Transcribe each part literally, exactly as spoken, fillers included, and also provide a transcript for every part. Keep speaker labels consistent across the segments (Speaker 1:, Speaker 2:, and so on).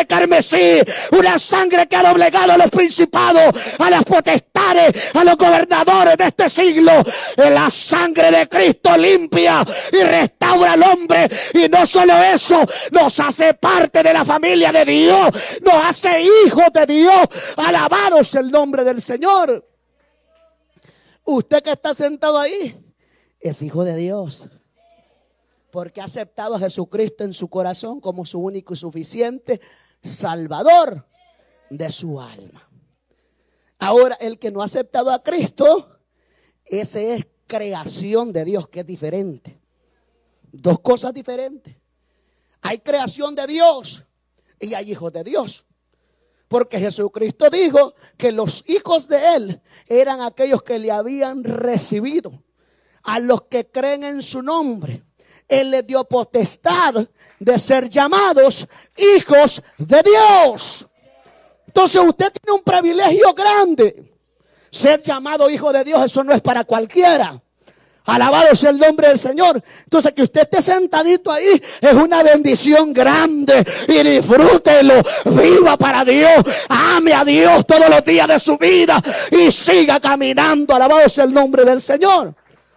Speaker 1: carmesí, una sangre que ha doblegado a los principados, a las potestades, a los gobernadores de este siglo. La sangre de Cristo limpia y restaura al hombre, y no solo eso, nos hace parte de la familia de Dios, nos hace hijos de Dios. Alabados el nombre del Señor. Usted que está sentado ahí es hijo de Dios, porque ha aceptado a Jesucristo en su corazón como su único y suficiente Salvador de su alma. Ahora, el que no ha aceptado a Cristo, ese es creación de Dios, que es diferente. Dos cosas diferentes. Hay creación de Dios y hay hijos de Dios. Porque Jesucristo dijo que los hijos de Él eran aquellos que le habían recibido. A los que creen en su nombre, Él les dio potestad de ser llamados hijos de Dios. Entonces usted tiene un privilegio grande. Ser llamado hijo de Dios, eso no es para cualquiera. Alabado sea el nombre del Señor. Entonces que usted esté sentadito ahí es una bendición grande. Y disfrútelo. Viva para Dios. Ame a Dios todos los días de su vida. Y siga caminando. Alabado sea el nombre del Señor.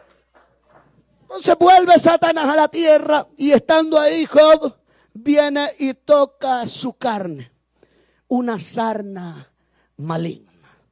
Speaker 1: Entonces vuelve Satanás a la tierra. Y estando ahí Job viene y toca su carne. Una sarna maligna.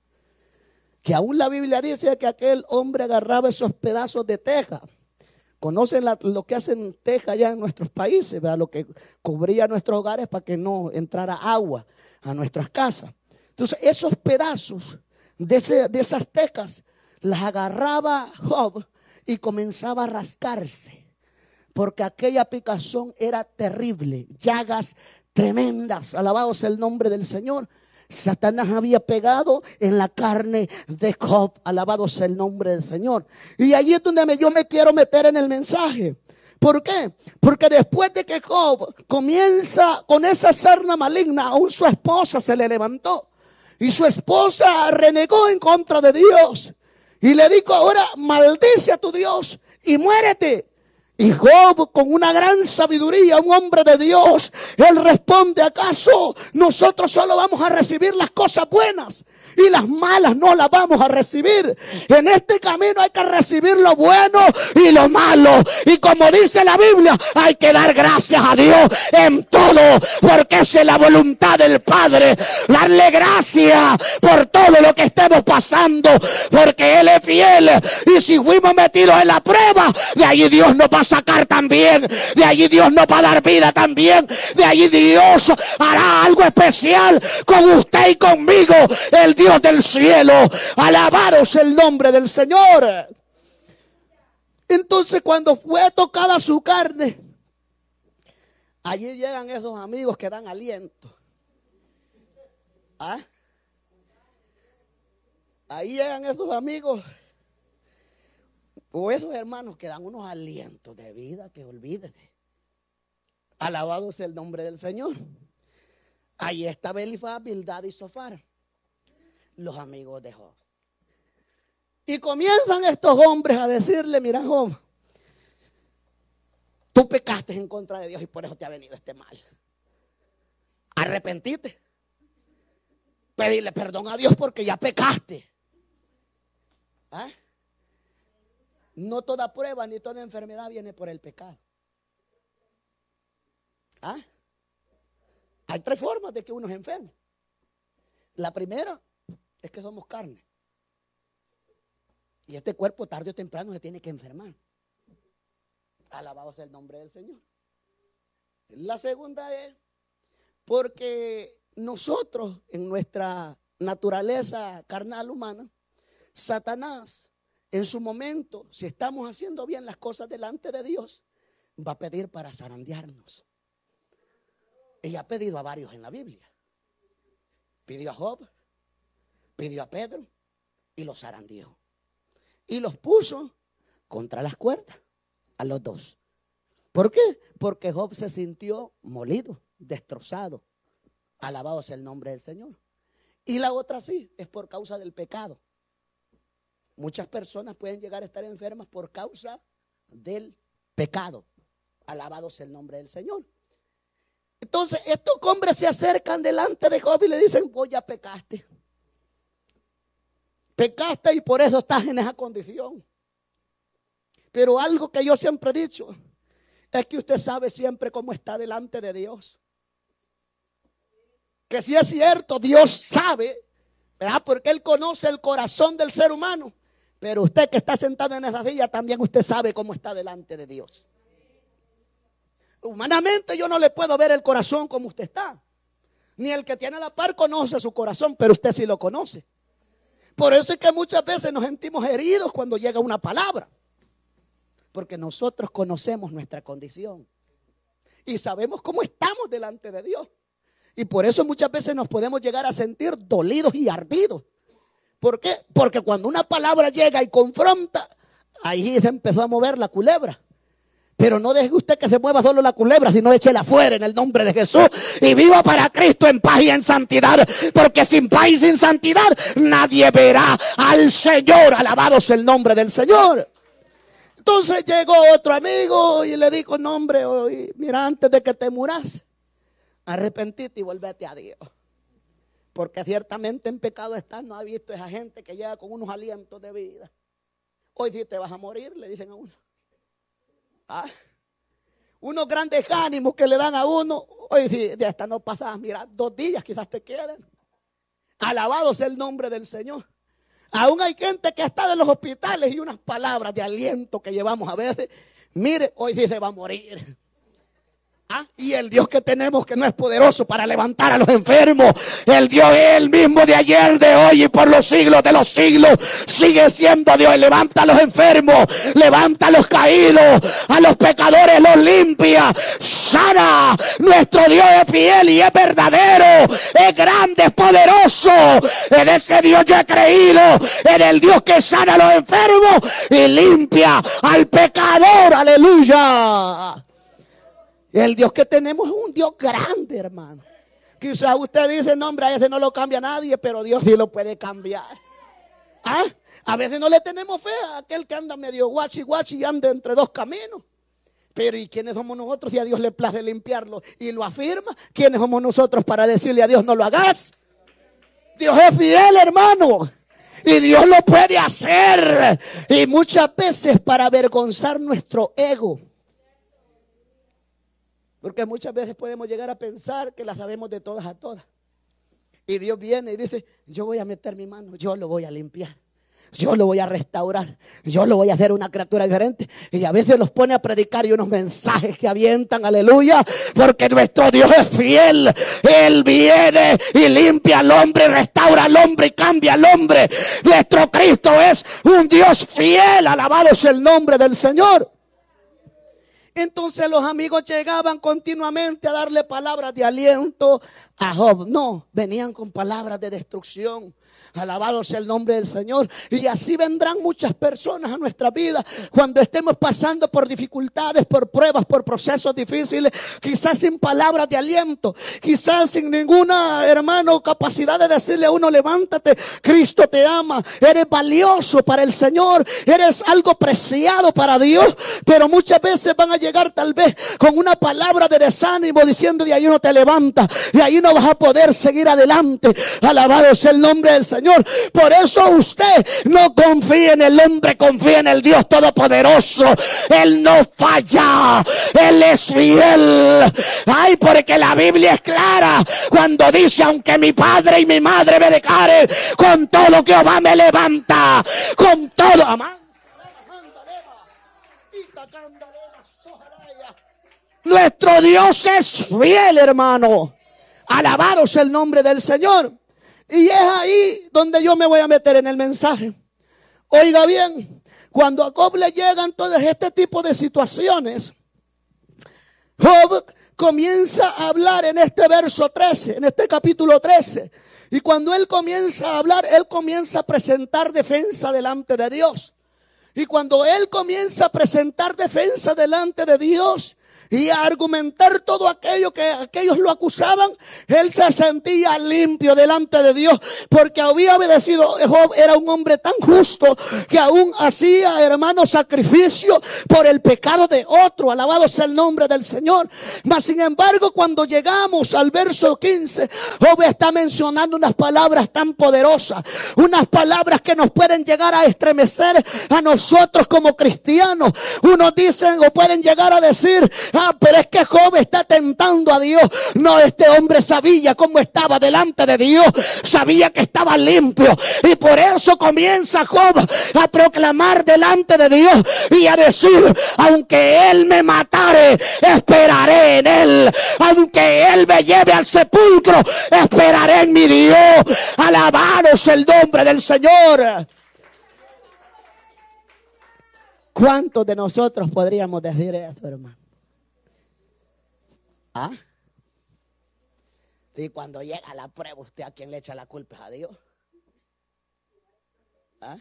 Speaker 1: Que aún la Biblia dice que aquel hombre agarraba esos pedazos de teja. Conocen la, lo que hacen teja allá en nuestros países, ¿verdad? Lo que cubría nuestros hogares para que no entrara agua a nuestras casas. Entonces esos pedazos de, ese, de esas tejas las agarraba Job y comenzaba a rascarse. Porque aquella picazón era terrible, llagas tremendas. Alabado sea el nombre del Señor. Satanás había pegado en la carne de Job. Alabado sea el nombre del Señor. Y allí es donde me, yo me quiero meter en el mensaje. ¿Por qué? Porque después de que Job comienza con esa sarna maligna, aún su esposa se le levantó. Y su esposa renegó en contra de Dios. Y le dijo: ahora maldice a tu Dios y muérete. Y Job, con una gran sabiduría, un hombre de Dios, él responde: ¿acaso nosotros solo vamos a recibir las cosas buenas y las malas no las vamos a recibir? En este camino hay que recibir lo bueno y lo malo. Y como dice la Biblia, hay que dar gracias a Dios en todo, porque esa es la voluntad del Padre. Darle gracias por todo lo que estemos pasando, porque Él es fiel. Y si fuimos metidos en la prueba, de allí Dios nos va a sacar también. De allí Dios nos va a dar vida también. De allí Dios hará algo especial con usted y conmigo, el Dios del cielo. Alabaros el nombre del Señor. Entonces, cuando fue tocada su carne, allí llegan esos amigos que dan aliento. ¿Ah? Ahí llegan esos amigos o esos hermanos que dan unos alientos de vida que olvídate. Alabado sea el nombre del Señor. Ahí está Elifaz, Bildad y Zofar, los amigos de Job. Y comienzan estos hombres a decirle: mira, Job, tú pecaste en contra de Dios y por eso te ha venido este mal. Arrepentite. Pedirle perdón a Dios porque ya pecaste. ¿Ah? No toda prueba ni toda enfermedad viene por el pecado. ¿Ah? Hay tres formas de que uno se enferme. La primera es que somos carne. Y este cuerpo tarde o temprano se tiene que enfermar. Alabado sea el nombre del Señor. La segunda es porque nosotros, en nuestra naturaleza carnal humana, Satanás, en su momento, si estamos haciendo bien las cosas delante de Dios, va a pedir para zarandearnos. Y ha pedido a varios en la Biblia. Pidió a Job, pidió a Pedro y los zarandeó. Y los puso contra las cuerdas a los dos. ¿Por qué? Porque Job se sintió molido, destrozado. Alabado sea el nombre del Señor. Y la otra sí, es por causa del pecado. Muchas personas pueden llegar a estar enfermas por causa del pecado. Alabado sea el nombre del Señor. Entonces estos hombres se acercan delante de Job y le dicen: vos ya pecaste. Pecaste y por eso estás en esa condición. Pero algo que yo siempre he dicho es que usted sabe siempre cómo está delante de Dios. Que si es cierto, Dios sabe, ¿verdad? Porque Él conoce el corazón del ser humano. Pero usted que está sentado en esa silla, también usted sabe cómo está delante de Dios. Humanamente yo no le puedo ver el corazón como usted está. Ni el que tiene a la par conoce su corazón, pero usted sí lo conoce. Por eso es que muchas veces nos sentimos heridos cuando llega una palabra. Porque nosotros conocemos nuestra condición. Y sabemos cómo estamos delante de Dios. Y por eso muchas veces nos podemos llegar a sentir dolidos y ardidos. ¿Por qué? Porque cuando una palabra llega y confronta, ahí se empezó a mover la culebra. Pero no deje usted que se mueva solo la culebra, sino échela afuera en el nombre de Jesús. Y viva para Cristo en paz y en santidad. Porque sin paz y sin santidad nadie verá al Señor. Alabado sea el nombre del Señor. Entonces llegó otro amigo y le dijo: no, hombre, hoy, mira, antes de que te muras, arrepentite y volvete a Dios. Porque ciertamente en pecado estás. No ha visto esa gente que llega con unos alientos de vida. Hoy sí te vas a morir, le dicen a uno. Ah, unos grandes ánimos que le dan a uno. Hoy sí, de esta no pasas, mira, dos días quizás te quedan. Alabado sea el nombre del Señor. Aún hay gente que está en los hospitales y unas palabras de aliento que llevamos a veces. Mire, hoy sí se va a morir. ¿Ah? Y el Dios que tenemos, que no es poderoso para levantar a los enfermos, el Dios es el mismo de ayer, de hoy y por los siglos de los siglos, sigue siendo Dios. Levanta a los enfermos, levanta a los caídos, a los pecadores los limpia, sana. Nuestro Dios es fiel y es verdadero, es grande, es poderoso. En ese Dios yo he creído, en el Dios que sana a los enfermos y limpia al pecador. Aleluya. El Dios que tenemos es un Dios grande, hermano. Quizás usted dice: no, hombre, a ese no lo cambia nadie, pero Dios sí lo puede cambiar. ¿Ah? A veces no le tenemos fe a aquel que anda medio guachi guachi y anda entre dos caminos. Pero ¿y quiénes somos nosotros si a Dios le place limpiarlo y lo afirma? ¿Quiénes somos nosotros para decirle a Dios: no lo hagas? Dios es fiel, hermano. Y Dios lo puede hacer. Y muchas veces para avergonzar nuestro ego. Porque muchas veces podemos llegar a pensar que la sabemos de todas a todas. Y Dios viene y dice: yo voy a meter mi mano, yo lo voy a limpiar, yo lo voy a restaurar, yo lo voy a hacer una criatura diferente. Y a veces los pone a predicar y unos mensajes que avientan, aleluya, porque nuestro Dios es fiel. Él viene y limpia al hombre, restaura al hombre y cambia al hombre. Nuestro Cristo es un Dios fiel. Alabado sea el nombre del Señor. Entonces los amigos llegaban continuamente a darle palabras de aliento a Job. No, venían con palabras de destrucción. Alabado sea el nombre del Señor. Y así vendrán muchas personas a nuestra vida cuando estemos pasando por dificultades, por pruebas, por procesos difíciles, quizás sin palabras de aliento, quizás sin ninguna, hermano, capacidad de decirle a uno: levántate, Cristo te ama, eres valioso para el Señor, eres algo preciado para Dios. Pero muchas veces van a llegar tal vez con una palabra de desánimo diciendo: de ahí no te levantas, de ahí no vas a poder seguir adelante. Alabado sea el nombre del Señor. Por eso usted no confía en el hombre, confía en el Dios Todopoderoso. Él no falla, Él es fiel. Ay, porque la Biblia es clara cuando dice: aunque mi padre y mi madre me dejaren, con todo Jehová me levanta, con todo. Amén. Nuestro Dios es fiel, hermano. Alabado sea el nombre del Señor. Y es ahí donde yo me voy a meter en el mensaje. Oiga bien, cuando a Job le llegan todas este tipo de situaciones, Job comienza a hablar en este verso trece, en este capítulo trece. Y cuando él comienza a hablar, él comienza a presentar defensa delante de Dios. Y cuando él comienza a presentar defensa delante de Dios, y a argumentar todo aquello que aquellos lo acusaban, él se sentía limpio delante de Dios, porque había obedecido. Job era un hombre tan justo que aún hacía, hermano, sacrificio por el pecado de otro. Alabado sea el nombre del Señor. Mas sin embargo, cuando llegamos al verso quince, Job está mencionando unas palabras tan poderosas, unas palabras que nos pueden llegar a estremecer a nosotros como cristianos. Unos dicen o pueden llegar a decir: ah, pero es que Job está tentando a Dios. No, este hombre sabía cómo estaba delante de Dios, sabía que estaba limpio, y por eso comienza Job a proclamar delante de Dios y a decir: aunque él me matare, esperaré en él. Aunque él me lleve al sepulcro, esperaré en mi Dios. Alabados el nombre del Señor. ¿Cuántos de nosotros podríamos decir esto, hermano? ¿Ah? Y cuando llega la prueba, ¿usted a quién le echa la culpa? ¿A Dios? ¿Ah?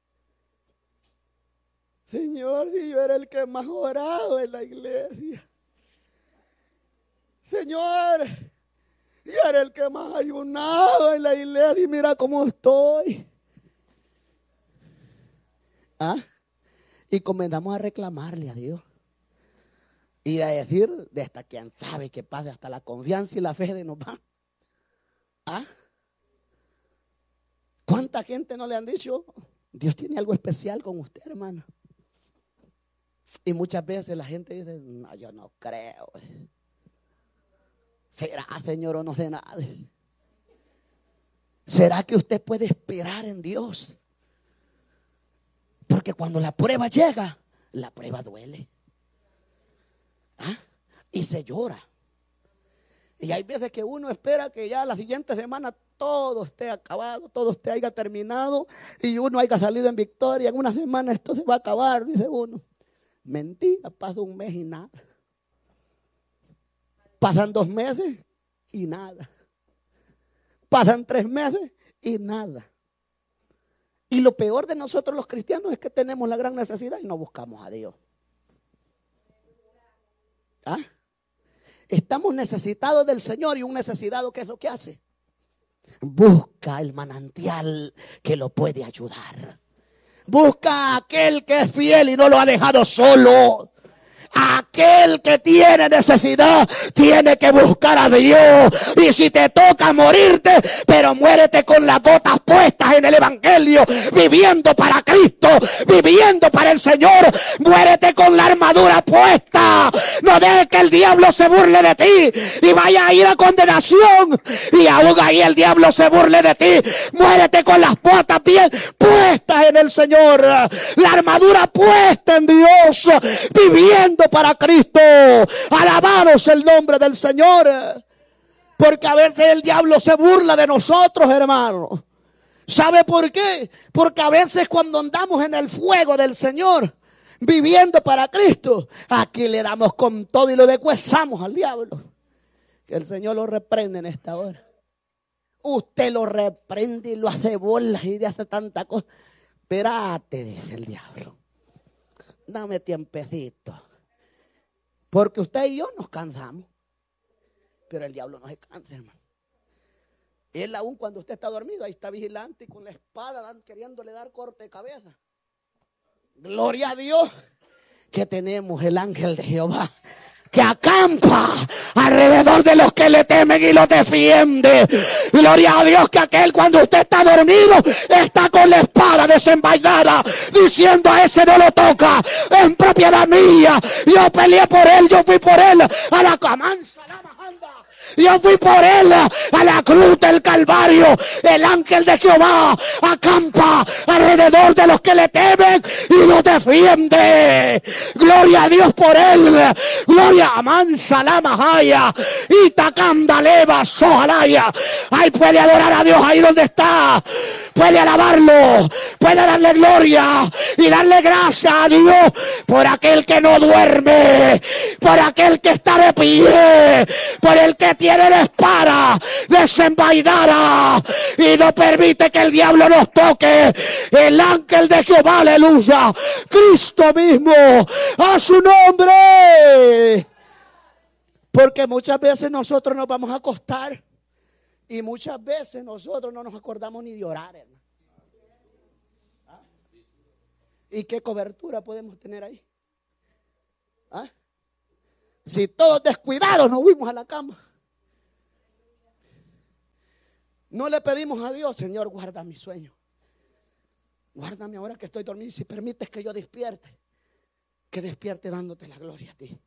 Speaker 1: Señor, si yo era el que más oraba en la iglesia. Señor, yo era el que más ayunaba en la iglesia y mira cómo estoy. ¿Ah? Y comenzamos a reclamarle a Dios. Y a decir, de hasta quien sabe que pase, hasta la confianza y la fe de nos va. ¿Ah? ¿Cuánta gente no le han dicho: Dios tiene algo especial con usted, hermano? Y muchas veces la gente dice: no, yo no creo. ¿Será, Señor, o no sé nada? ¿Será que usted puede esperar en Dios? Porque cuando la prueba llega, la prueba duele. ¿Ah? Y se llora. Y hay veces que uno espera que ya la siguiente semana todo esté acabado, todo esté haya terminado y uno haya salido en victoria. En una semana esto se va a acabar, dice uno. Mentira, pasa un mes y nada. Pasan dos meses y nada. Pasan tres meses y nada. Y lo peor de nosotros los cristianos es que tenemos la gran necesidad y no buscamos a Dios. ¿Ah? Estamos necesitados del Señor, y un necesitado, ¿qué es lo que hace? Busca el manantial que lo puede ayudar. Busca a aquel que es fiel y no lo ha dejado solo. Aquel que tiene necesidad tiene que buscar a Dios. Y si te toca morirte, pero muérete con las botas puestas en el evangelio, viviendo para Cristo, viviendo para el Señor. Muérete con la armadura puesta. No dejes que el diablo se burle de ti y vaya a ir a condenación, y aún ahí el diablo se burle de ti. Muérete con las botas bien puestas en el Señor, la armadura puesta en Dios, viviendo para Cristo. Alabados el nombre del Señor. Porque a veces el diablo se burla de nosotros, hermano. ¿Sabe por qué? Porque a veces cuando andamos en el fuego del Señor, viviendo para Cristo, aquí le damos con todo y lo deshuesamos al diablo. Que el Señor lo reprende en esta hora. Usted lo reprende y lo hace bolas y le hace tanta cosa. Espérate, dice el diablo. Dame tiempecito. Porque usted y yo nos cansamos. Pero el diablo no se cansa, hermano. Él aún cuando usted está dormido, ahí está vigilante y con la espada dan, queriéndole dar corte de cabeza. Gloria a Dios que tenemos el ángel de Jehová, que acampa alrededor de los que le temen y los defiende. Gloria a Dios que aquel, cuando usted está dormido, está con la espada desenvainada, diciendo: a ese no lo toca, en propiedad mía. Yo peleé por él, yo fui por él a la camanza, la majanda. Yo fui por él a la cruz del Calvario. El ángel de Jehová acampa alrededor de los que le temen y los defiende. Gloria a Dios por él. Gloria a Mansa la Majaya. Itacanda leva sojalaya. Ahí puede adorar a Dios ahí donde está. Puede alabarlo. Puede darle gloria y darle gracias a Dios por aquel que no duerme, por aquel que está de pie, por el que tiene la espada desenvainada y no permite que el diablo nos toque. El ángel de Jehová, aleluya, Cristo mismo, a su nombre. Porque muchas veces nosotros nos vamos a acostar y muchas veces nosotros no nos acordamos ni de orar, hermano. ¿Ah? ¿Y qué cobertura podemos tener ahí? ¿Ah? Si todos descuidados nos fuimos a la cama. No le pedimos a Dios, Señor, guarda mi sueño. Guárdame ahora que estoy dormido. Si permites que yo despierte, que despierte dándote la gloria a ti.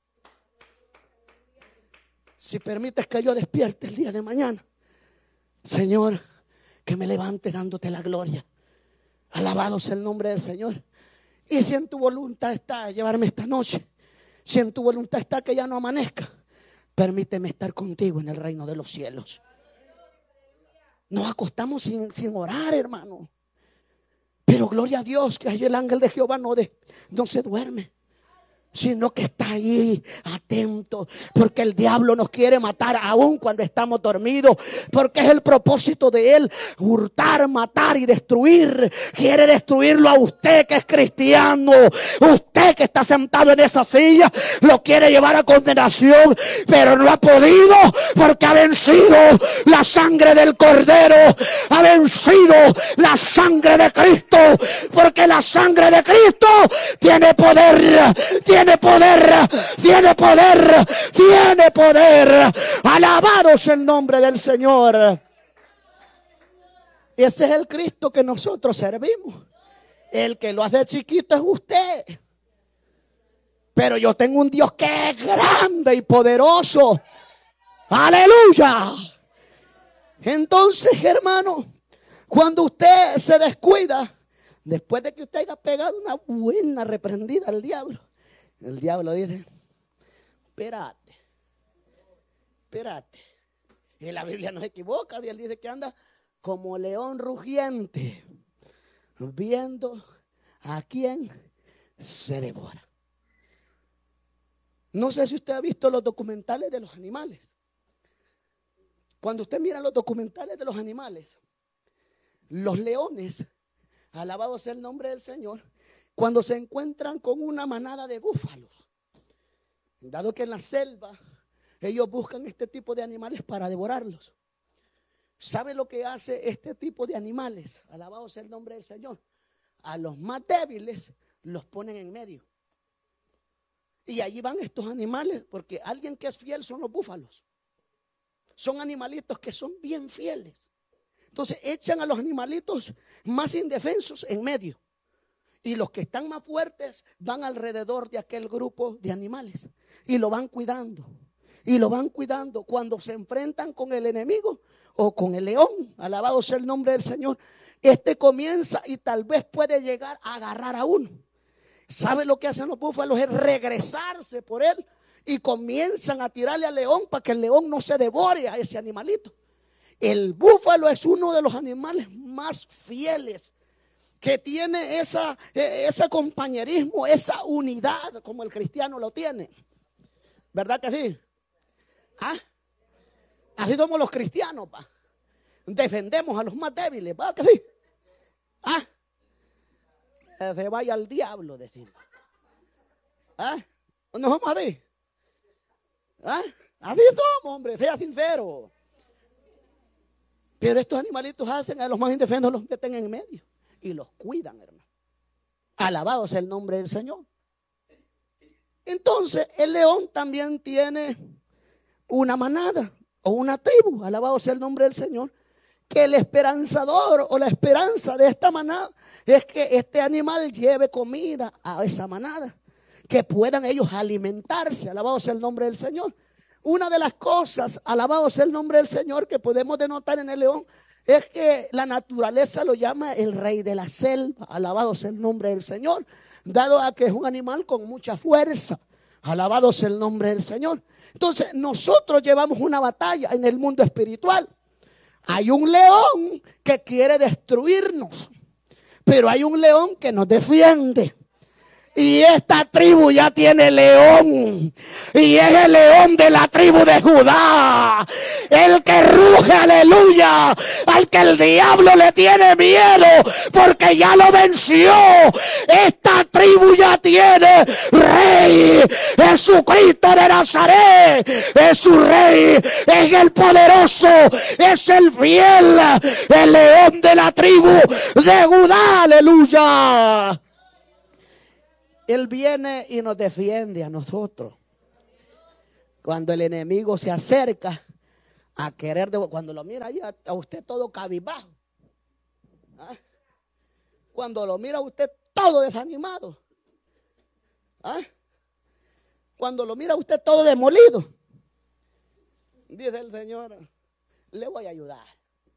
Speaker 1: Si permites que yo despierte el día de mañana, Señor, que me levante dándote la gloria. Alabado sea el nombre del Señor. Y si en tu voluntad está llevarme esta noche, si en tu voluntad está que ya no amanezca, permíteme estar contigo en el reino de los cielos. Nos acostamos sin, sin orar, hermano. Pero gloria a Dios que ahí el ángel de Jehová no, de, no se duerme, sino que está ahí atento, porque el diablo nos quiere matar aún cuando estamos dormidos, porque es el propósito de él, hurtar, matar y destruir. Quiere destruirlo a usted que es cristiano, usted que está sentado en esa silla, lo quiere llevar a condenación, pero no ha podido, porque ha vencido la sangre del Cordero, ha vencido la sangre de Cristo, porque la sangre de Cristo tiene poder, tiene Tiene poder, tiene poder, tiene poder. Alabaros el nombre del Señor. Ese es el Cristo que nosotros servimos. El que lo hace chiquito es usted. Pero yo tengo un Dios que es grande y poderoso. Aleluya. Entonces, hermano, cuando usted se descuida, después de que usted haya pegado una buena reprendida al diablo, el diablo dice: espérate, espérate. Y la Biblia no se equivoca. Él dice que anda como león rugiente, viendo a quién se devora. No sé si usted ha visto los documentales de los animales. Cuando usted mira los documentales de los animales, los leones, alabado sea el nombre del Señor, cuando se encuentran con una manada de búfalos, dado que en la selva ellos buscan este tipo de animales para devorarlos. ¿Sabe lo que hace este tipo de animales? Alabado sea el nombre del Señor. A los más débiles los ponen en medio. Y allí van estos animales, porque alguien que es fiel son los búfalos. Son animalitos que son bien fieles. Entonces echan a los animalitos más indefensos en medio. Y los que están más fuertes van alrededor de aquel grupo de animales. Y lo van cuidando. Y lo van cuidando. Cuando se enfrentan con el enemigo o con el león, alabado sea el nombre del Señor, este comienza y tal vez puede llegar a agarrar a uno. ¿Sabe lo que hacen los búfalos? Es regresarse por él. Y comienzan a tirarle al león para que el león no se devore a ese animalito. El búfalo es uno de los animales más fieles, que tiene esa, ese compañerismo, esa unidad como el cristiano lo tiene. ¿Verdad que sí? ¿Ah? Así somos los cristianos, pa. Defendemos a los más débiles, ¿verdad que sí? ¿Ah? Que se vaya al diablo, decimos. ¿Ah? ¿No somos así? ¿Ah? Así somos, hombre, sea sincero. Pero estos animalitos hacen a los más indefensos, los meten en medio y los cuidan, hermano. Alabado sea el nombre del Señor. Entonces el león también tiene una manada o una tribu, alabado sea el nombre del Señor, que el esperanzador o la esperanza de esta manada es que este animal lleve comida a esa manada, que puedan ellos alimentarse, alabado sea el nombre del Señor. Una de las cosas, alabado sea el nombre del Señor, que podemos denotar en el león, es que la naturaleza lo llama el rey de la selva, alabado sea el nombre del Señor, dado a que es un animal con mucha fuerza, alabado sea el nombre del Señor. Entonces nosotros llevamos una batalla en el mundo espiritual. Hay un león que quiere destruirnos, pero hay un león que nos defiende. Y esta tribu ya tiene león. Y es el león de la tribu de Judá. El que ruge, aleluya. Al que el diablo le tiene miedo. Porque ya lo venció. Esta tribu ya tiene rey. Jesucristo de Nazaret. Es su rey. Es el poderoso. Es el fiel. El león de la tribu de Judá. Aleluya. Él viene y nos defiende a nosotros. Cuando el enemigo se acerca a querer, cuando lo mira ahí a, a usted todo cabizbajo, ¿ah? Cuando lo mira a usted todo desanimado, ¿ah? Cuando lo mira a usted todo demolido, dice el Señor, le voy a ayudar.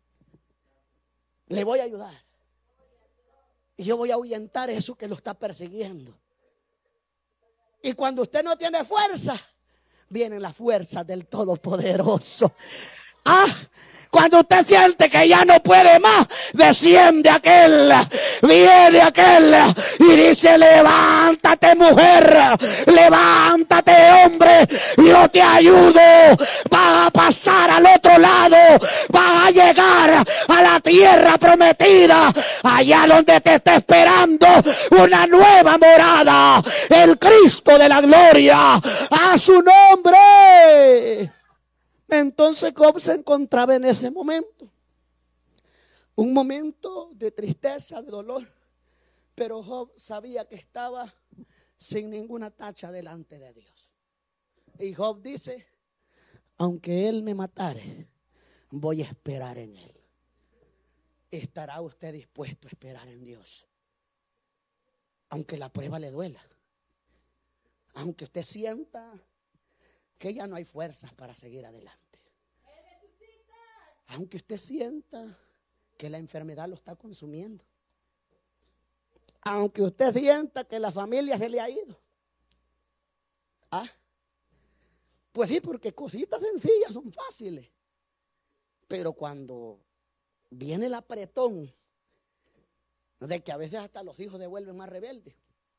Speaker 1: Le voy a ayudar. Y yo voy a ahuyentar eso que lo está persiguiendo. Y cuando usted no tiene fuerza, vienen las fuerzas del Todopoderoso. Ah, cuando usted siente que ya no puede más, desciende aquel, viene aquel y dice: levántate, mujer, levántate, hombre, yo te ayudo. Vas a pasar al otro lado, vas a llegar a la tierra prometida, allá donde te está esperando una nueva morada, el Cristo de la gloria, a su nombre. Entonces Job se encontraba en ese momento, un momento de tristeza, de dolor, pero Job sabía que estaba sin ninguna tacha delante de Dios. Y Job dice: aunque él me matare, voy a esperar en él. ¿Estará usted dispuesto a esperar en Dios? Aunque la prueba le duela, aunque usted sienta que ya no hay fuerzas para seguir adelante, aunque usted sienta que la enfermedad lo está consumiendo, aunque usted sienta que la familia se le ha ido. ¿Ah? Pues sí, porque cositas sencillas son fáciles, pero cuando viene el apretón de que a veces hasta los hijos se vuelven más rebeldes,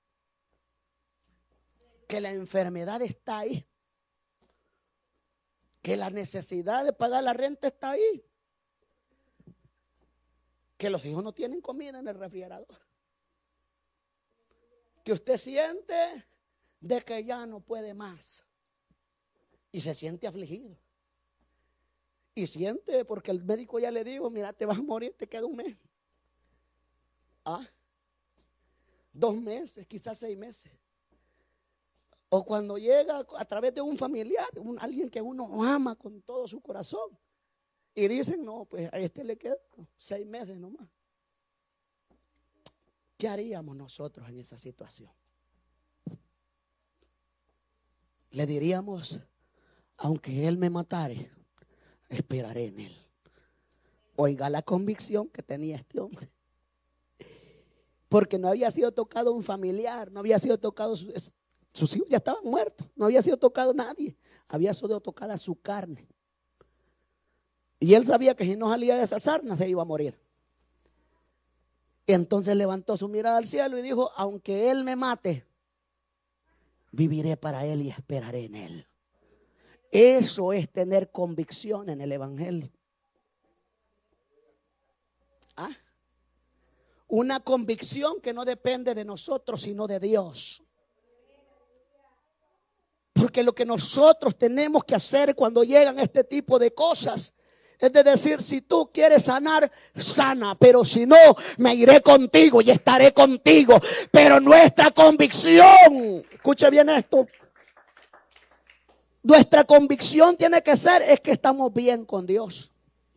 Speaker 1: que la enfermedad está ahí, que la necesidad de pagar la renta está ahí, que los hijos no tienen comida en el refrigerador, que usted siente de que ya no puede más y se siente afligido y siente porque el médico ya le dijo: mira, te vas a morir, te queda un mes, ah, dos meses, quizás seis meses. O cuando llega a través de un familiar, un, alguien que uno ama con todo su corazón, y dicen: no, pues a este le quedan seis meses nomás. ¿Qué haríamos nosotros en esa situación? Le diríamos: aunque él me matare, esperaré en él. Oiga la convicción que tenía este hombre, porque no había sido tocado un familiar, no había sido tocado su, sus hijos ya estaban muertos, no había sido tocado nadie, había sido tocada su carne. Y él sabía que si no salía de esa sarna se iba a morir. Entonces levantó su mirada al cielo y dijo: aunque él me mate, viviré para él y esperaré en él. Eso es tener convicción en el evangelio. ¿Ah? Una convicción que no depende de nosotros, sino de Dios. Porque lo que nosotros tenemos que hacer cuando llegan este tipo de cosas es de decir: si tú quieres sanar, sana, pero si no, me iré contigo y estaré contigo. Pero nuestra convicción, escuche bien esto, nuestra convicción tiene que ser es que estamos bien con Dios.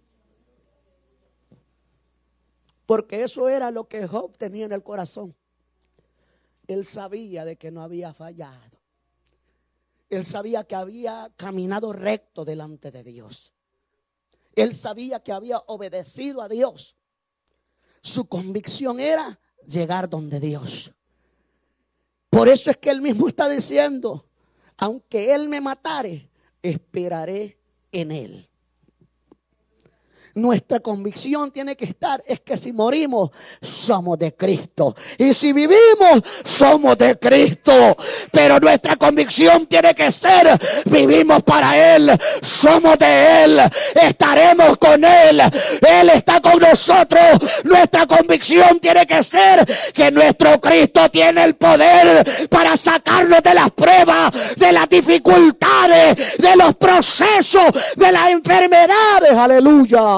Speaker 1: Porque eso era lo que Job tenía en el corazón. Él sabía de que no había fallado. Él sabía que había caminado recto delante de Dios. Él sabía que había obedecido a Dios. Su convicción era llegar donde Dios. Por eso es que él mismo está diciendo: aunque él me matare, esperaré en él. Nuestra convicción tiene que estar, es que si morimos, somos de Cristo. Y si vivimos, somos de Cristo. Pero nuestra convicción tiene que ser, vivimos para Él, somos de Él, estaremos con Él, Él está con nosotros. Nuestra convicción tiene que ser que nuestro Cristo tiene el poder para sacarnos de las pruebas, de las dificultades, de los procesos, de las enfermedades. Aleluya.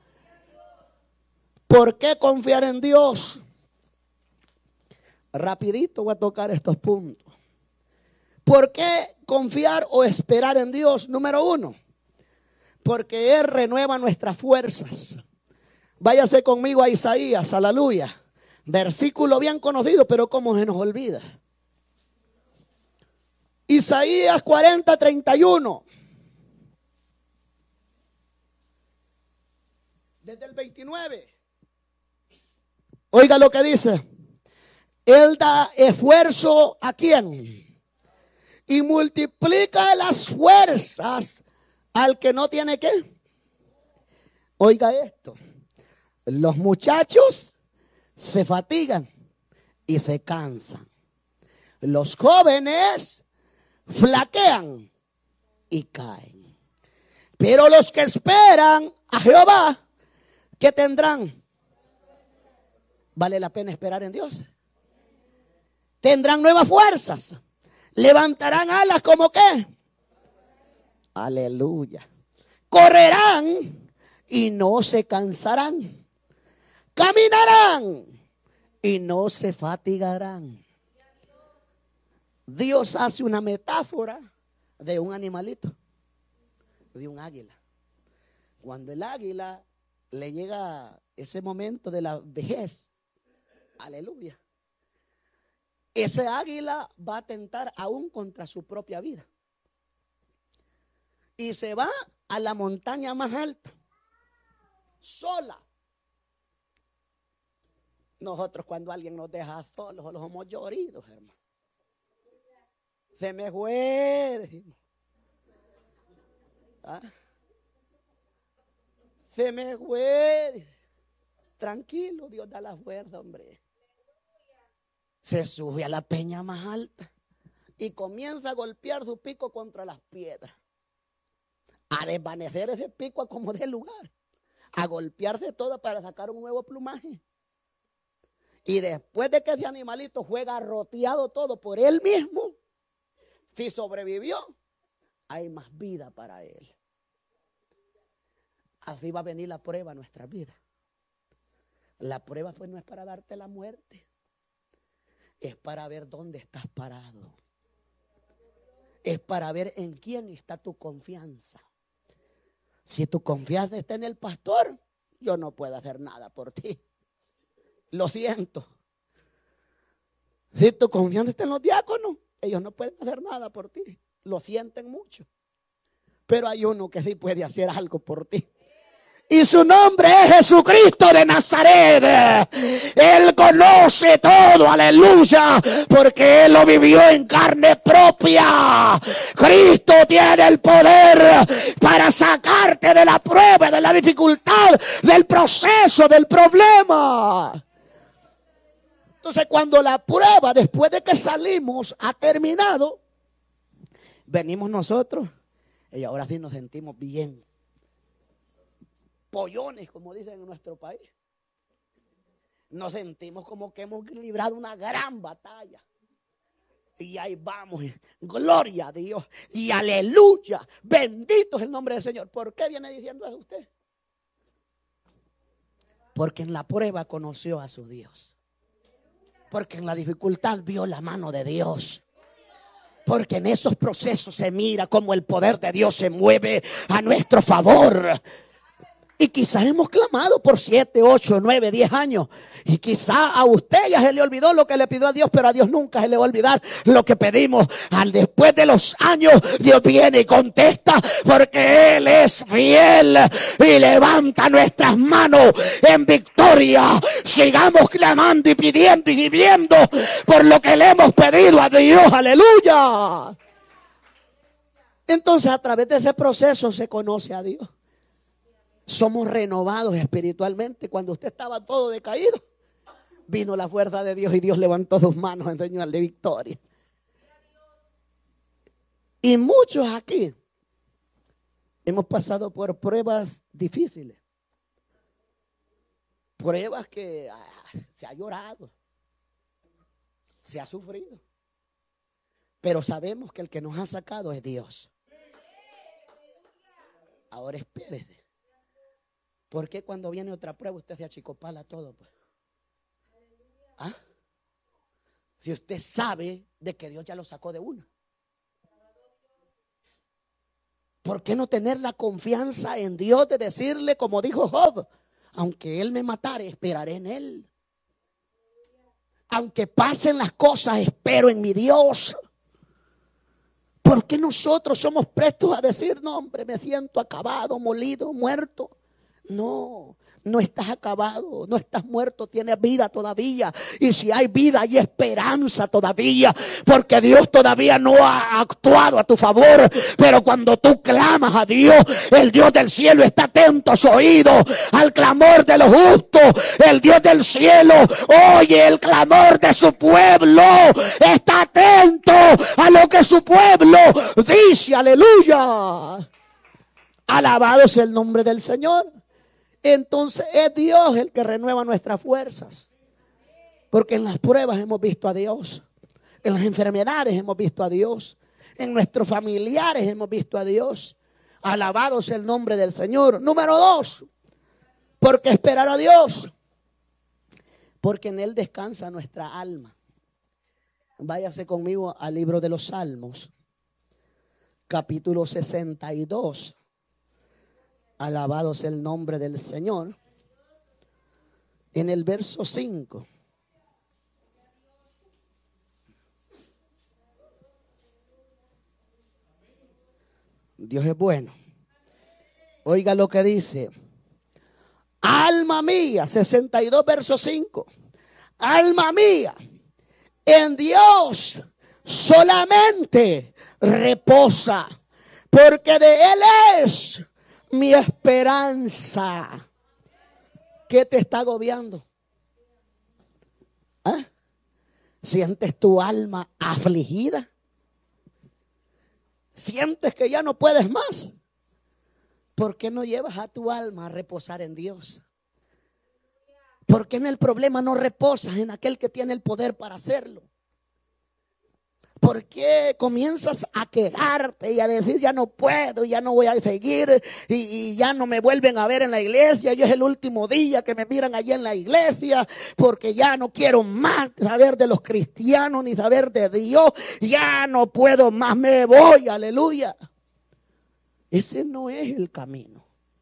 Speaker 1: ¿Por qué confiar en Dios? Rapidito voy a tocar estos puntos. ¿Por qué confiar o esperar en Dios? Número uno, porque Él renueva nuestras fuerzas. Váyase conmigo a Isaías, aleluya. Versículo bien conocido, pero cómo se nos olvida. Isaías cuarenta, treinta y uno. Desde el veintinueve. Oiga lo que dice. Él da esfuerzo ¿a quién? Y multiplica las fuerzas al que no tiene ¿qué? Oiga esto. Los muchachos se fatigan y se cansan. Los jóvenes flaquean y caen. Pero los que esperan a Jehová, ¿qué tendrán? ¿Vale la pena esperar en Dios? Tendrán nuevas fuerzas. Levantarán alas como qué. Aleluya. Correrán y no se cansarán. Caminarán y no se fatigarán. Dios hace una metáfora de un animalito, de un águila. Cuando el águila le llega ese momento de la vejez, aleluya, ese águila va a atentar aún contra su propia vida y se va a la montaña más alta, sola. Nosotros cuando alguien nos deja solos, los somos lloridos, hermano. Se me fue, decimos. ¿Ah? Se me fue. Tranquilo, Dios da la fuerza, hombre. Se sube a la peña más alta y comienza a golpear su pico contra las piedras, a desvanecer ese pico a como dé lugar, a golpearse todo para sacar un nuevo plumaje. Y después de que ese animalito fue garroteado todo por él mismo, si sobrevivió, hay más vida para él. Así va a venir la prueba a nuestra vida. La prueba pues no es para darte la muerte, es para ver dónde estás parado. Es para ver en quién está tu confianza. Si tu confianza está en el pastor, yo no puedo hacer nada por ti. Lo siento. Si tu confianza está en los diáconos, ellos no pueden hacer nada por ti. Lo sienten mucho. Pero hay uno que sí puede hacer algo por ti. Y su nombre es Jesucristo de Nazaret. Él conoce todo, aleluya, porque Él lo vivió en carne propia. Cristo tiene el poder para sacarte de la prueba, de la dificultad, del proceso, del problema. Entonces, cuando la prueba, después de que salimos, ha terminado, venimos nosotros y ahora sí nos sentimos bien. Pollones, como dicen en nuestro país. Nos sentimos como que hemos librado una gran batalla. Y ahí vamos, gloria a Dios y aleluya, bendito es el nombre del Señor. ¿Por qué viene diciendo eso usted? Porque en la prueba conoció a su Dios. Porque en la dificultad vio la mano de Dios. Porque en esos procesos se mira cómo el poder de Dios se mueve a nuestro favor. Y quizás hemos clamado por siete, ocho, nueve, diez años. Y quizás a usted ya se le olvidó lo que le pidió a Dios, pero a Dios nunca se le va a olvidar lo que pedimos. Al después de los años, Dios viene y contesta, porque Él es fiel y levanta nuestras manos en victoria. Sigamos clamando y pidiendo y viviendo por lo que le hemos pedido a Dios. Aleluya. Entonces, a través de ese proceso se conoce a Dios. Somos renovados espiritualmente. Cuando usted estaba todo decaído, vino la fuerza de Dios y Dios levantó sus manos en señal de victoria. Y muchos aquí hemos pasado por pruebas difíciles. Pruebas que ah, se ha llorado, se ha sufrido. Pero sabemos que el que nos ha sacado es Dios. Ahora espérese. ¿Por qué cuando viene otra prueba usted se achicopala todo? Pues? ¿Ah? Si usted sabe de que Dios ya lo sacó de una. ¿Por qué no tener la confianza en Dios de decirle como dijo Job? Aunque Él me matare, esperaré en Él. Aunque pasen las cosas, espero en mi Dios. ¿Por qué nosotros somos prestos a decir, no hombre, me siento acabado, molido, muerto? No, no estás acabado, no estás muerto, tienes vida todavía. Y si hay vida, hay esperanza todavía, porque Dios todavía no ha actuado a tu favor. Pero cuando tú clamas a Dios, el Dios del cielo está atento a su oído al clamor de los justos. El Dios del cielo oye el clamor de su pueblo, está atento a lo que su pueblo dice. Aleluya. Alabado sea el nombre del Señor. Entonces es Dios el que renueva nuestras fuerzas. Porque en las pruebas hemos visto a Dios. En las enfermedades hemos visto a Dios. En nuestros familiares hemos visto a Dios. Alabado sea el nombre del Señor. Número dos. Porque esperar a Dios. Porque en Él descansa nuestra alma. Váyase conmigo al libro de los Salmos. Capítulo sesenta y dos. Alabado sea el nombre del Señor. En el verso cinco. Dios es bueno. Oiga lo que dice. Alma mía, sesenta y dos verso cinco. Alma mía, en Dios solamente reposa, porque de Él es mi esperanza. ¿Qué te está agobiando? ¿Ah? ¿Sientes tu alma afligida? ¿Sientes que ya no puedes más? ¿Por qué no llevas a tu alma a reposar en Dios? ¿Por qué en el problema no reposas en aquel que tiene el poder para hacerlo? ¿Por qué comienzas a quedarte y a decir ya no puedo, ya no voy a seguir y, y ya no me vuelven a ver en la iglesia? Yo es el último día que me miran allí en la iglesia porque ya no quiero más saber de los cristianos ni saber de Dios. Ya no puedo más, me voy, aleluya. Ese no es el camino.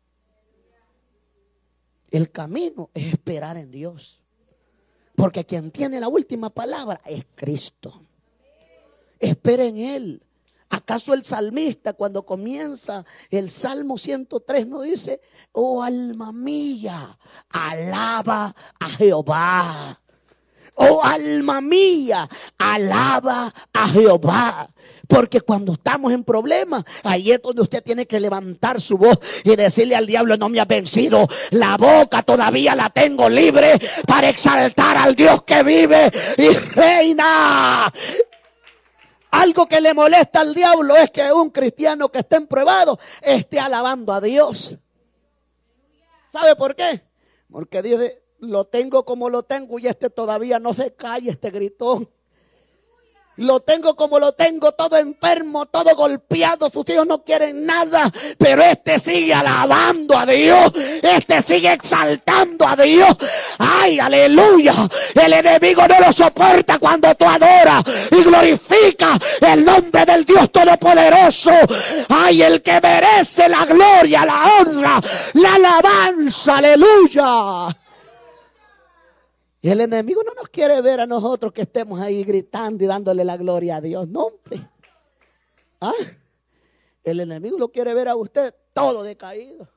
Speaker 1: El camino es esperar en Dios. Porque quien tiene la última palabra es Cristo. Espera en Él. ¿Acaso el salmista cuando comienza el Salmo ciento tres no dice: oh alma mía, alaba a Jehová? Oh alma mía, alaba a Jehová. Porque cuando estamos en problemas, ahí es donde usted tiene que levantar su voz y decirle al diablo: no me ha vencido, la boca todavía la tengo libre para exaltar al Dios que vive y reina. Algo que le molesta al diablo es que un cristiano que esté empruebado esté alabando a Dios. ¿Sabe por qué? Porque dice: lo tengo como lo tengo y este todavía no se calla, este gritón. Lo tengo como lo tengo, todo enfermo, todo golpeado, sus hijos no quieren nada, pero este sigue alabando a Dios, este sigue exaltando a Dios. Ay, aleluya. El enemigo no lo soporta cuando tú adoras y glorificas el nombre del Dios Todopoderoso. Ay, el que merece la gloria, la honra, la alabanza, aleluya. Y el enemigo no nos quiere ver a nosotros que estemos ahí gritando y dándole la gloria a Dios. No, hombre. ¿Ah? El enemigo lo quiere ver a usted todo decaído.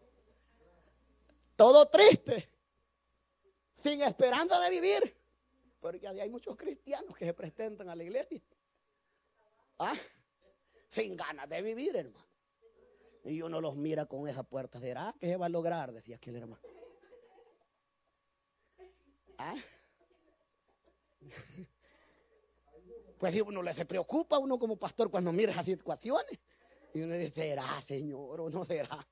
Speaker 1: Todo triste. Sin esperanza de vivir. Porque hay muchos cristianos que se presentan a la iglesia. ¿Ah? Sin ganas de vivir, hermano. Y uno los mira con esa puerta. ¿Será que se va a lograr? Decía aquel hermano. ¿Ah? Pues si uno le se preocupa uno como pastor cuando mira esas situaciones. Y uno dice, ¿será, Señor, o no será?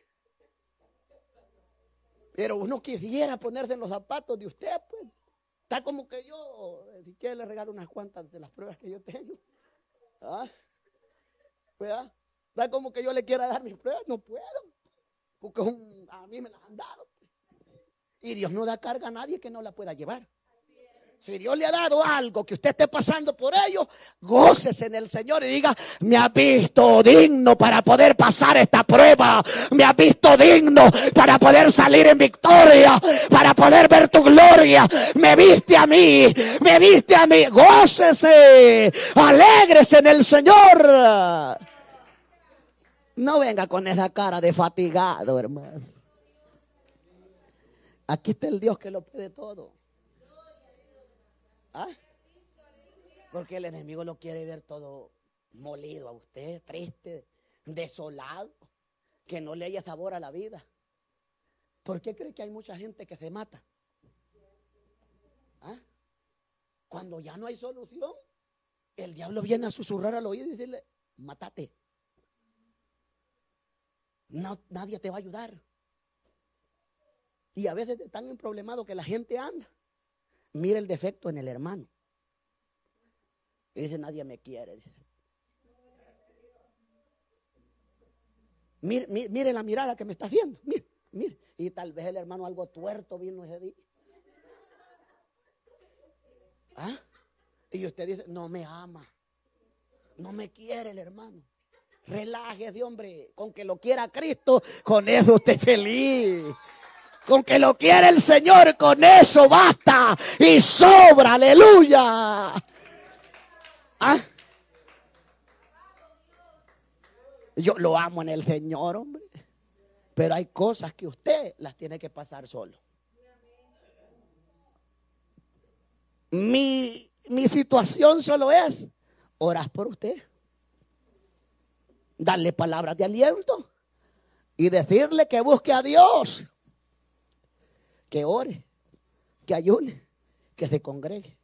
Speaker 1: Pero uno quisiera ponerse en los zapatos de usted, pues. Está como que yo, si quiere le regalo unas cuantas de las pruebas que yo tengo. ¿Ah? ¿Verdad? Está como que yo le quiera dar mis pruebas, no puedo. Porque un, a mí me las han dado. Y Dios no da carga a nadie que no la pueda llevar. Si Dios le ha dado algo que usted esté pasando por ello, gócese en el Señor y diga, me ha visto digno para poder pasar esta prueba. Me ha visto digno para poder salir en victoria, para poder ver tu gloria. Me viste a mí, me viste a mí. Gócese, alégrese en el Señor. No venga con esa cara de fatigado, hermano. Aquí está el Dios que lo puede todo. ¿Ah? Porque el enemigo lo quiere ver todo molido a usted, triste, desolado, que no le haya sabor a la vida. ¿Por qué cree que hay mucha gente que se mata? ¿Ah? Cuando ya no hay solución, el diablo viene a susurrar al oído y decirle, mátate. No, nadie te va a ayudar. Y a veces están en problemado que la gente anda. Mira el defecto en el hermano. Y dice, nadie me quiere. Dice. Mire, mire, mire la mirada que me está haciendo. Mire, mire. Y tal vez el hermano algo tuerto vino ese día. ¿Ah? Y usted dice, no me ama. No me quiere el hermano. Relájese, hombre. Con que lo quiera Cristo, con eso usted es feliz. Con que lo quiere el Señor, con eso basta y sobra, aleluya. ¿Ah? Yo lo amo en el Señor, hombre. Pero hay cosas que usted las tiene que pasar solo. Mi, mi situación solo es orar por usted. Darle palabras de aliento y decirle que busque a Dios. Que ore, que ayune, que se congregue.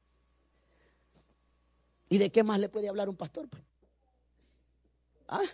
Speaker 1: ¿Y de qué más le puede hablar un pastor? ¿Ah?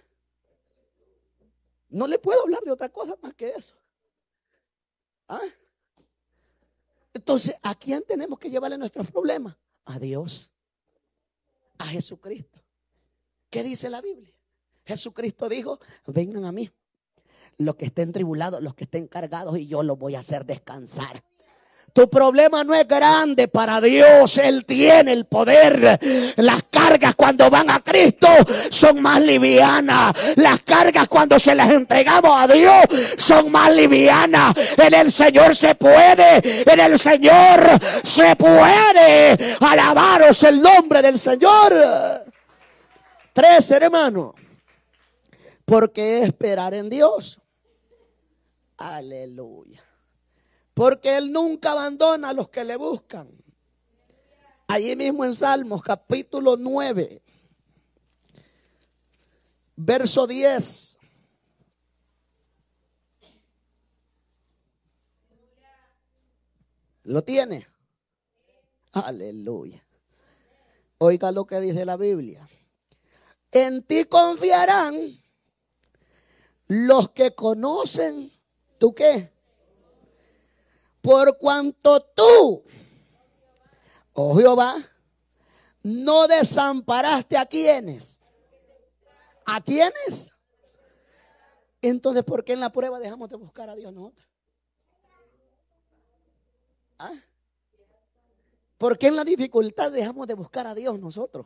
Speaker 1: No le puedo hablar de otra cosa más que eso. ¿Ah? Entonces, ¿a quién tenemos que llevarle nuestros problemas? A Dios, a Jesucristo. ¿Qué dice la Biblia? Jesucristo dijo, vengan a mí. Los que estén tribulados, los que estén cargados, y yo los voy a hacer descansar. Tu problema no es grande para Dios. Él tiene el poder. Las cargas cuando van a Cristo son más livianas. Las cargas cuando se las entregamos a Dios son más livianas. En el Señor se puede. En el Señor se puede. Alabaros el nombre del Señor. Tres, hermanos. ¿Por qué esperar en Dios? Aleluya. Porque Él nunca abandona a los que le buscan. Allí mismo en Salmos capítulo nueve, verso diez. ¿Lo tiene? Aleluya. Oiga lo que dice la Biblia. En ti confiarán los que conocen, ¿tú qué? Por cuanto tú, oh Jehová, no desamparaste a quienes. ¿A quiénes? Entonces, ¿por qué en la prueba dejamos de buscar a Dios nosotros? ¿Ah? ¿Por qué en la dificultad dejamos de buscar a Dios nosotros?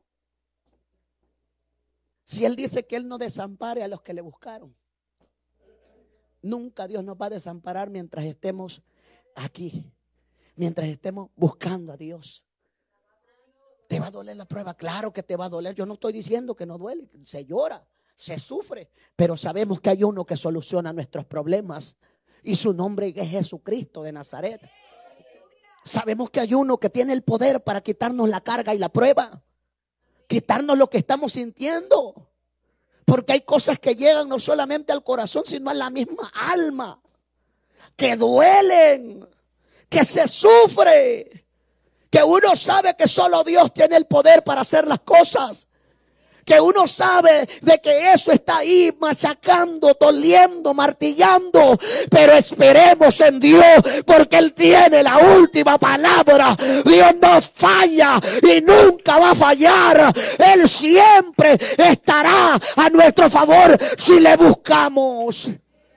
Speaker 1: Si Él dice que Él no desampare a los que le buscaron. Nunca Dios nos va a desamparar mientras estemos aquí, mientras estemos buscando a Dios. ¿Te va a doler la prueba? Claro que te va a doler. Yo no estoy diciendo que no duele. Se llora, se sufre, pero sabemos que hay uno que soluciona nuestros problemas y su nombre es Jesucristo de Nazaret. Sabemos que hay uno que tiene el poder para quitarnos la carga y la prueba, quitarnos lo que estamos sintiendo. Porque hay cosas que llegan no solamente al corazón, sino a la misma alma, que duelen, que se sufre, que uno sabe que solo Dios tiene el poder para hacer las cosas, que uno sabe de que eso está ahí machacando, doliendo, martillando, pero esperemos en Dios porque Él tiene la última palabra. Dios no falla y nunca va a fallar. Él siempre estará a nuestro favor si le buscamos.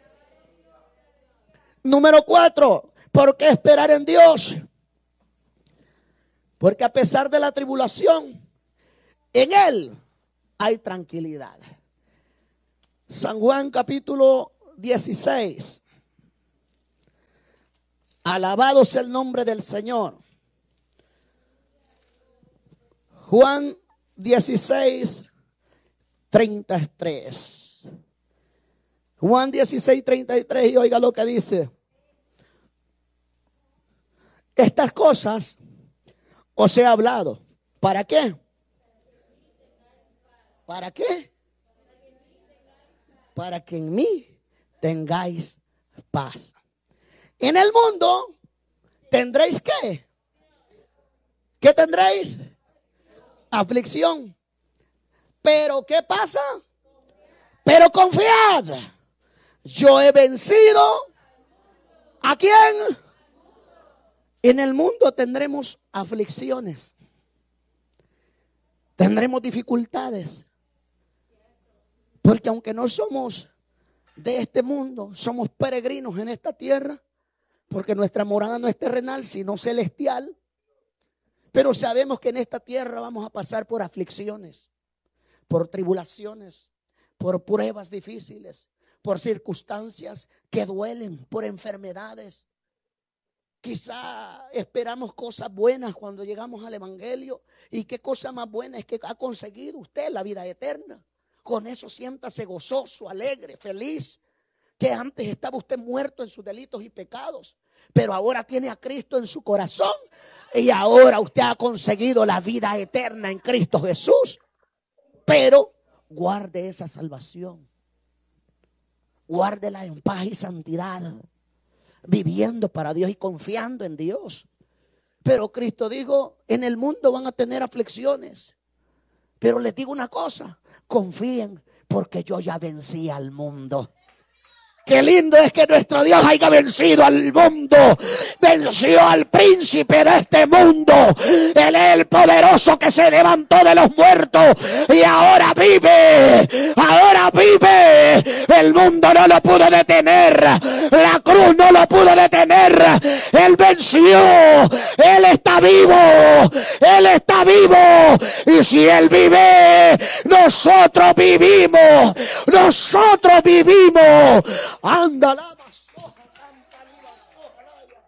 Speaker 1: Número cuatro, ¿por qué esperar en Dios? Porque a pesar de la tribulación, en Él hay tranquilidad. San Juan capítulo dieciséis. Alabado sea el nombre del Señor. Juan dieciséis, treinta y tres. Juan dieciséis, treinta y tres, y oiga lo que dice. Estas cosas os he hablado. ¿Para qué? ¿Para qué? Para que en mí tengáis paz. En el mundo tendréis ¿qué? ¿Qué tendréis? Aflicción. Pero ¿qué pasa? Pero confiad. Yo he vencido. ¿A quién? En el mundo tendremos aflicciones. Tendremos dificultades. Porque aunque no somos de este mundo, somos peregrinos en esta tierra, porque nuestra morada no es terrenal, sino celestial. Pero sabemos que en esta tierra vamos a pasar por aflicciones, por tribulaciones, por pruebas difíciles, por circunstancias que duelen, por enfermedades. Quizá esperamos cosas buenas cuando llegamos al evangelio. ¿Y qué cosa más buena es que ha conseguido usted? La vida eterna. Con eso siéntase gozoso, alegre, feliz. Que antes estaba usted muerto en sus delitos y pecados, pero ahora tiene a Cristo en su corazón. Y ahora usted ha conseguido la vida eterna en Cristo Jesús. Pero guarde esa salvación. Guárdela en paz y santidad, viviendo para Dios y confiando en Dios. Pero Cristo dijo, en el mundo van a tener aflicciones. Pero les digo una cosa, confíen porque yo ya vencí al mundo. Qué lindo es que nuestro Dios haya vencido al mundo. Venció al príncipe de este mundo. Él es el poderoso que se levantó de los muertos y ahora vive. Ahora vive. El mundo no lo pudo detener. La cruz no lo pudo detener. Él venció. Él está vivo. Él está vivo. Y si Él vive, nosotros vivimos. Nosotros vivimos. Anda la masoja, canta la masoja.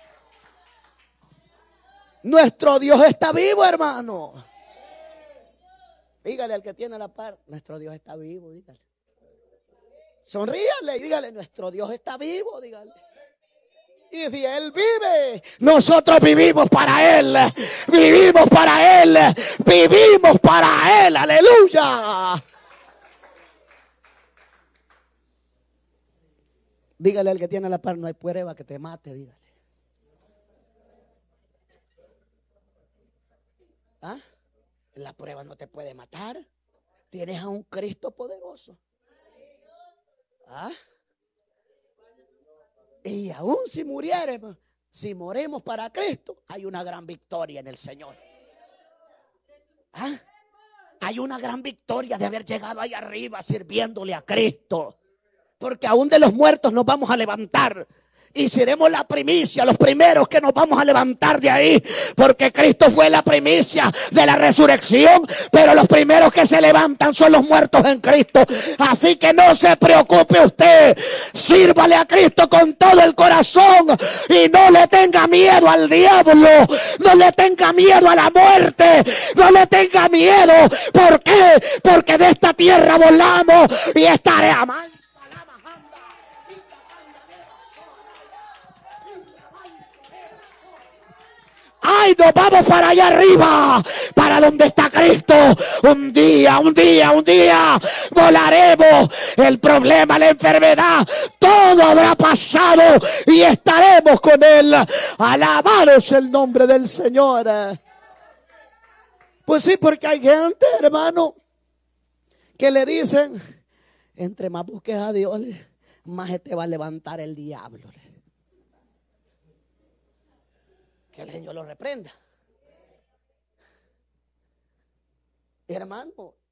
Speaker 1: Nuestro Dios está vivo, hermano. Dígale al que tiene la par, nuestro Dios está vivo, dígale. Sonríale y dígale, nuestro Dios está vivo, dígale. Y si Él vive, nosotros vivimos para Él. Vivimos para Él. Vivimos para Él, aleluya. Dígale al que tiene la par, no hay prueba que te mate, dígale. ¿Ah? La prueba no te puede matar. Tienes a un Cristo poderoso. ¿Ah? Y aún si muriéramos, si moremos para Cristo, hay una gran victoria en el Señor. ¿Ah? Hay una gran victoria de haber llegado ahí arriba sirviéndole a Cristo. Porque aún de los muertos nos vamos a levantar. Y seremos la primicia, los primeros que nos vamos a levantar de ahí. Porque Cristo fue la primicia de la resurrección. Pero los primeros que se levantan son los muertos en Cristo. Así que no se preocupe usted. Sírvale a Cristo con todo el corazón. Y no le tenga miedo al diablo. No le tenga miedo a la muerte. No le tenga miedo. ¿Por qué? Porque de esta tierra volamos y estaré amando. ¡ay! Nos vamos para allá arriba, para donde está Cristo. Un día, un día, un día volaremos. El problema, la enfermedad, todo habrá pasado y estaremos con Él. Alabaros el nombre del Señor. Pues sí, porque hay gente, hermano, que le dicen: entre más busques a Dios, más se te va a levantar el diablo. Que el Señor lo reprenda. Hermano,